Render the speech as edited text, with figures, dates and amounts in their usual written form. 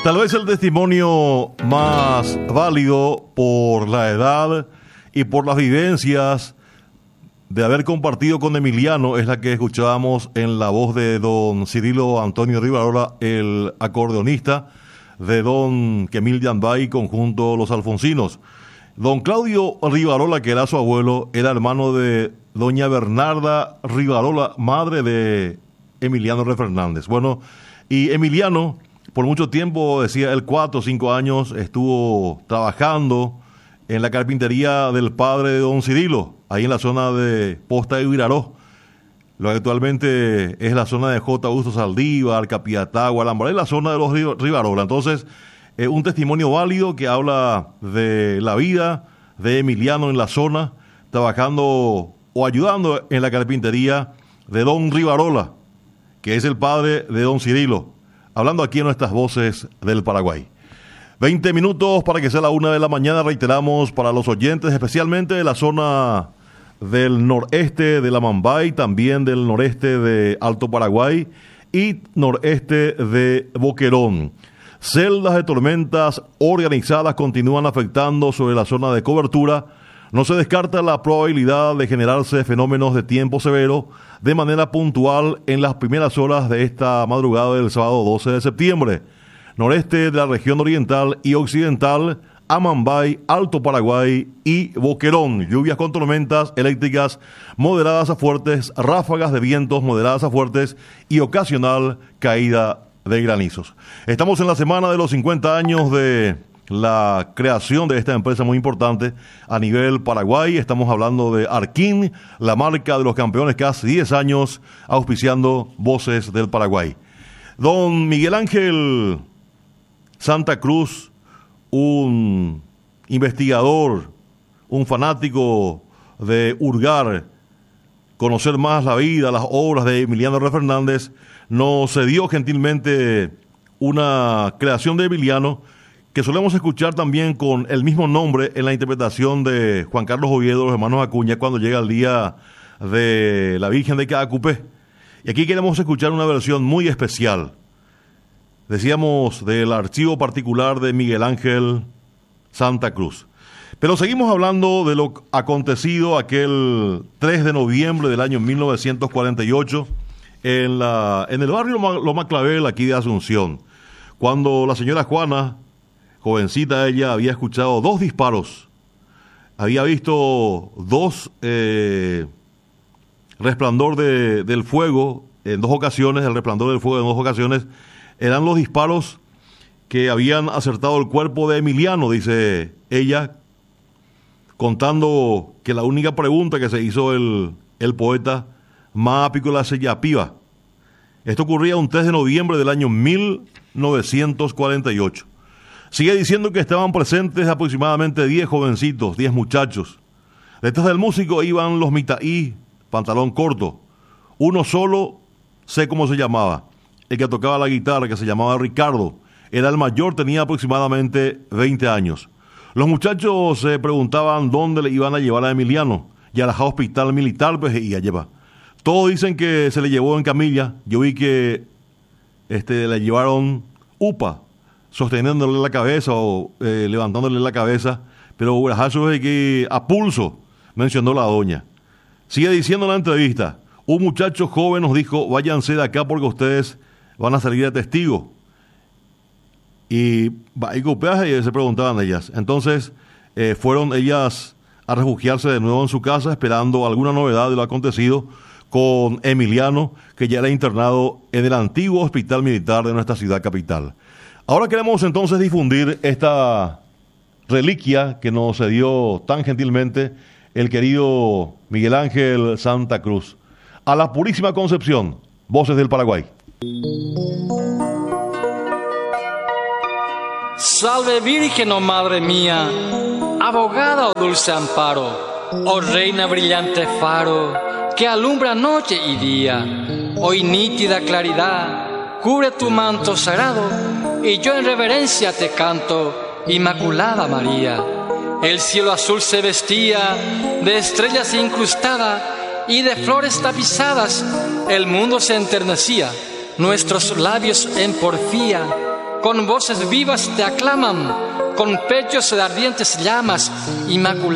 Tal vez el testimonio más válido por la edad y por las vivencias de haber compartido con Emiliano es la que escuchábamos en la voz de don Cirilo Antonio Rivarola, el acordeonista de don Quemil Yambay, conjunto Los Alfonsinos. Don Claudio Rivarola, que era su abuelo, era hermano de doña Bernarda Rivarola, madre de Emiliano R. Fernández. Bueno, y Emiliano, por mucho tiempo, decía él, 4 o 5 años, estuvo trabajando en la carpintería del padre de don Cirilo, ahí en la zona de Posta de Viraró, lo que actualmente es la zona de J. Augusto Saldívar, Capiatagua, Lambaré, la zona de los Rivarola. Entonces, un testimonio válido que habla de la vida de Emiliano en la zona, trabajando o ayudando en la carpintería de don Rivarola, que es el padre de don Cirilo, hablando aquí en nuestras voces del Paraguay. 20 minutos para que sea la 1 de la mañana, reiteramos para los oyentes, especialmente de la zona del noreste de la Mambay, también del noreste de Alto Paraguay y noreste de Boquerón. Celdas de tormentas organizadas continúan afectando sobre la zona de cobertura. No se descarta la probabilidad de generarse fenómenos de tiempo severo de manera puntual en las primeras horas de esta madrugada del sábado 12 de septiembre. Noreste de la región oriental y occidental, Amambay, Alto Paraguay y Boquerón. Lluvias con tormentas eléctricas moderadas a fuertes, ráfagas de vientos moderadas a fuertes y ocasional caída de granizos. Estamos en la semana de los 50 años de la creación de esta empresa muy importante a nivel Paraguay. Estamos hablando de Arquín, la marca de los campeones, casi 10 años auspiciando Voces del Paraguay. Don Miguel Ángel Santa Cruz, un investigador, un fanático de hurgar, conocer más la vida, las obras de Emiliano R. Fernández, nos cedió gentilmente una creación de Emiliano que solemos escuchar también con el mismo nombre en la interpretación de Juan Carlos Oviedo, los hermanos Acuña, cuando llega el día de la Virgen de Caacupé. Y aquí queremos escuchar una versión muy especial. Decíamos del archivo particular de Miguel Ángel Santa Cruz. Pero seguimos hablando de lo acontecido aquel 3 de noviembre del año 1948 en el barrio Loma Clavel, aquí de Asunción, cuando la señora Juana, jovencita ella, había escuchado 2 disparos, había visto 2 resplandor del fuego en 2 ocasiones, el resplandor del fuego en 2 ocasiones, eran los disparos que habían acertado el cuerpo de Emiliano, dice ella, contando que la única pregunta que se hizo el poeta, ¿Ma pícola sella piba? Esto ocurría un 3 de noviembre del año 1948. Sigue diciendo que estaban presentes aproximadamente 10 jovencitos, 10 muchachos. Detrás del músico iban los mitaí, pantalón corto. Uno solo, sé cómo se llamaba. El que tocaba la guitarra, que se llamaba Ricardo. Era el mayor, tenía aproximadamente 20 años. Los muchachos se preguntaban dónde le iban a llevar a Emiliano. Y a la hospital militar, pues, y a llevar. Todos dicen que se le llevó en camilla. Yo vi que le llevaron upa, sosteniéndole la cabeza o levantándole la cabeza, pero eso es que a pulso, mencionó la doña. Sigue diciendo en la entrevista, un muchacho joven nos dijo, váyanse de acá porque ustedes van a salir de testigos. Y se preguntaban ellas. Entonces fueron ellas a refugiarse de nuevo en su casa, esperando alguna novedad de lo acontecido con Emiliano, que ya era internado en el antiguo hospital militar de nuestra ciudad capital. Ahora queremos entonces difundir esta reliquia que nos cedió tan gentilmente el querido Miguel Ángel Santa Cruz. A la Purísima Concepción, Voces del Paraguay. Salve Virgen, oh Madre mía, abogada o dulce amparo, oh Reina brillante faro, que alumbra noche y día. Hoy nítida claridad cubre tu manto sagrado, y yo en reverencia te canto, Inmaculada María. El cielo azul se vestía de estrellas incrustada, y de flores tapizadas el mundo se enternecía. Nuestros labios en porfía con voces vivas te aclaman, con pechos de ardientes llamas, inmaculada.